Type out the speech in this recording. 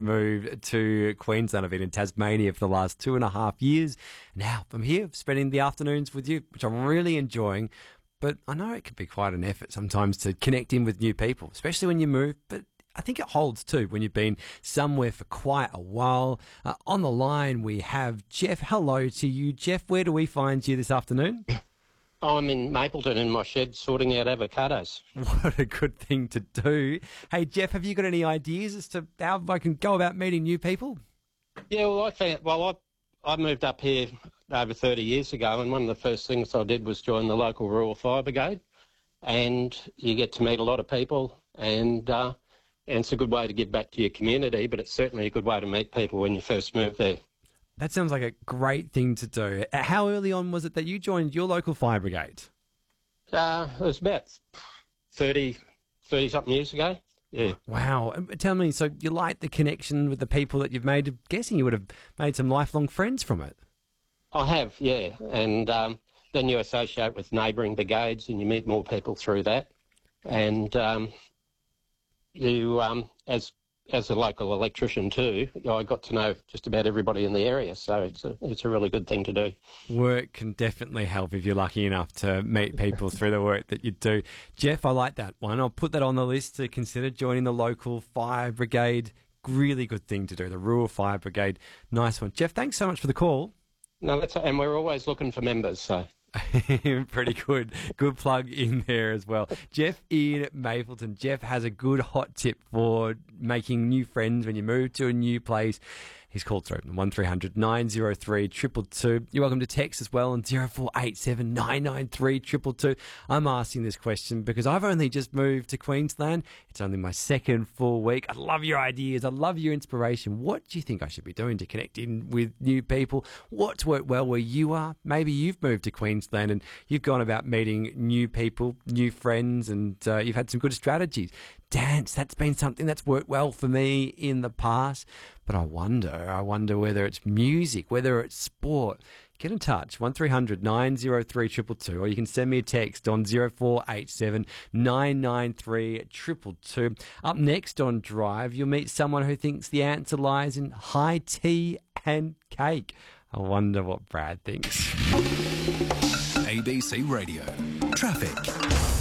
move to Queensland. I've been in Tasmania for the last 2.5 years. Now I'm here spending the afternoons with you, which I'm really enjoying. But I know it can be quite an effort sometimes to connect in with new people, especially when you move. But I think it holds too when you've been somewhere for quite a while. On the line, we have Jeff. Hello to you, Jeff. Where do we find you this afternoon? I'm in Mapleton in my shed sorting out avocados. What a good thing to do. Hey, Jeff, have you got any ideas as to how I can go about meeting new people? Yeah, well, I moved up here over 30 years ago, and one of the first things I did was join the local Rural Fire Brigade, and you get to meet a lot of people, and it's a good way to give back to your community, but it's certainly a good way to meet people when you first move there. That sounds like a great thing to do. How early on was it that you joined your local fire brigade? It was about 30-something years ago. Yeah. Wow. Tell me, so you like the connection with the people that you've made? I'm guessing you would have made some lifelong friends from it. I have, yeah. And then you associate with neighbouring brigades and you meet more people through that. And you, as a local electrician too, I got to know just about everybody in the area, so it's a really good thing to do. Work can definitely help if you're lucky enough to meet people through the work that you do. Jeff, I like that one. I'll put that on the list to consider joining the local fire brigade. Really good thing to do, the Rural Fire Brigade. Nice one. Jeff, thanks so much for the call. No, and we're always looking for members, so... Pretty good. Good plug in there as well. Jeff in Mapleton. Jeff has a good hot tip for making new friends when you move to a new place. He's called through 1300 903 222. You're welcome to text as well on 0487 993 222. I'm asking this question because I've only just moved to Queensland. It's only my second full week. I love your ideas. I love your inspiration. What do you think I should be doing to connect in with new people? What's worked well where you are? Maybe you've moved to Queensland and you've gone about meeting new people, new friends, and you've had some good strategies. Dance, that's been something that's worked well for me in the past. But I wonder whether it's music, whether it's sport. Get in touch, 1300 903 222, or you can send me a text on 0487 993 222. Up next on Drive, you'll meet someone who thinks the answer lies in high tea and cake. I wonder what Brad thinks. ABC Radio. Traffic.